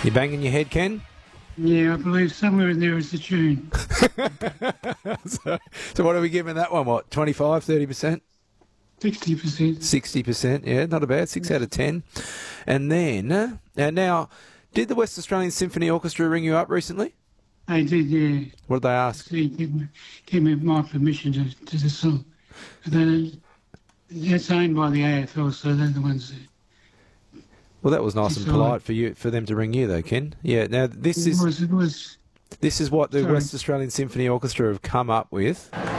You banging your head, Ken? Yeah, I believe somewhere in there is the tune. So what are we giving that one? What, 25, 30%? 60%. 60%, yeah, not a bad. 6 out of 10. And then, and now, did the West Australian Symphony Orchestra ring you up recently? They did, yeah. What did they ask? See, give me my permission to the song. But it's owned by the AFL, so they're the ones that... Well, that was nice and polite for them to ring you, though, Ken. Yeah. Now this is what the West Australian Symphony Orchestra have come up with.